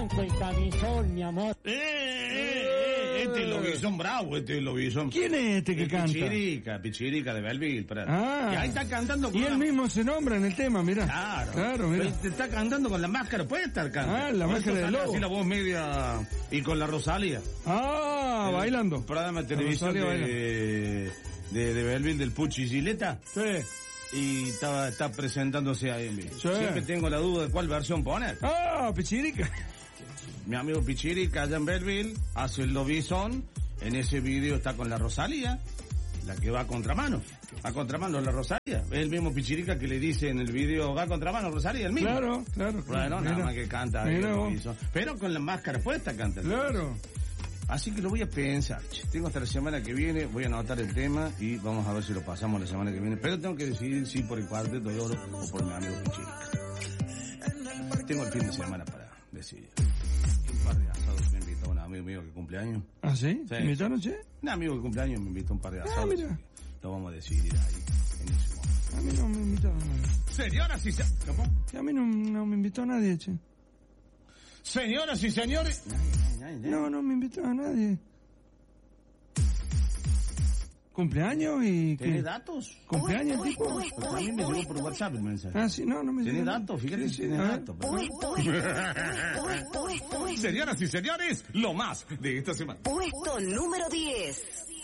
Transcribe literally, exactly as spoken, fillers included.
blanco, el camisón, mi amor. Eh, eh, eh, este es Lobizón bravo, este es Lobizón. ¿Quién es este que El canta? Pichirica, Pichirica de Belleville. Para... Ah. Y ahí está cantando con Y él la... mismo se nombra en el tema, mirá. Claro. Claro, mira. Te está cantando con la máscara puesta, canta. Ah, la Por máscara eso del sale lobo. así la voz media... Y con la Rosalía. Ah, bailando. Programa de televisión Rosalía de, de, de Belleville, del Puchi Gileta. Sí. Y está, está presentándose ahí en vivo. Sí. Siempre tengo la duda de cuál versión poner. Ah, Pichirica. Mi amigo Pichirica allá en Belleville hace el Lobizón. En ese video está con la Rosalía, la que va a contramano. Va a contramano la Rosalía. Es el mismo Pichirica que le dice en el video, va a contramano Rosalía, el mismo. Claro, claro. Bueno, nada Mira. más que canta ahí el Mira vos. Lobizón. Pero con la máscara puesta canta el Claro. Así que lo voy a pensar. Tengo hasta la semana que viene, voy a anotar el tema y vamos a ver si lo pasamos la semana que viene. Pero tengo que decidir si por el Cuarteto de Oro o por mi amigo Pichirica. Tengo el fin de semana para decidir. Un par de asados me invitó un amigo mío que cumple años. ¿Ah, sí? Sí. ¿Me invitaron, che? Un amigo que cumple años me invitó un par de Ah, asados. mira. Así que lo vamos a decidir ahí en ese momento. A mí no me invitaron nadie. Señoras y señores. ¿Cómo? Que a mí no, no me invitó nadie, che. Señoras y señores. No, no me invitó a nadie. ¿Cumpleaños y qué? ¿Tenés datos? ¿Cumpleaños, tipo? Porque a mí me llegó por WhatsApp el mensaje. Ah, sí, no, no me ¿Tenés llegó. datos? Fíjate Sí, si sí, tenés a ver. datos. Señoras y señores, lo más de esta semana. Puesto número diez.